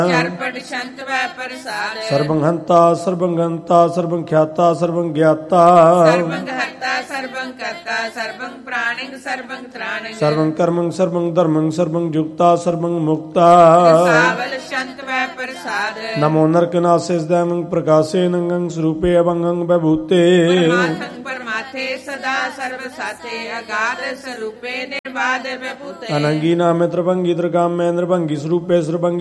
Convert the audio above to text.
ਚਰਪਟ ਸ਼ੰਤ ਵੈ ਪ੍ਰਸਾਦ। ਸਰਬੰ ਹੰਤਾ ਸਰਬੰ ਗੰਤਾ ਸਰਬੰ ਖਿਆਤਾ ਸਰਬੰ ਗਿਆਤਾ ਸਰਬੰ ਹਰਤਾ ਸਰਬੰ ਕਰਤਾ ਸਰਬੰ ਪ੍ਰਾਣਿੰ ਸਰਬੰ ਤ੍ਰਾਣਿੰ। ਸਰਬੰ ਕਰਮੰ ਸਰਬੰ ਧਰਮੰ ਸਰਬੰ ਜੁਗਤਾ ਸਰਬੰ ਮੁਕਤਾ। ਸਾਵਲ ਸ਼ੰਤ ਵੈ ਪ੍ਰਸਾਦ। ਨਮੋ ਨਰਕਨਾਸਿਸ ਦੈਮੰ ਪ੍ਰਕਾਸੇ ਨੰਗੰ ਸਰੂਪੇ ਅਭੰਗੰ ਬਭੂਤੇ। ਪਰਮਾਤਮੰ ਪਰਮਾਥੇ ਸਦਾ ਸਰਬ ਸਾਥੇ ਅਗਾਧ ਸਰੂਪੇ ਨਿਰਵਾਦ ਵਿਭੂਤੇ। ਅਨੰਗੀ ਨਾਮੇ ਤ੍ਰਿਭੰਗੀ ਤ੍ਰਿਕਾਮੇ ਨਿਰਭੰਗੀ ਸਰੂਪੇ ਸਰਭੰਗੀ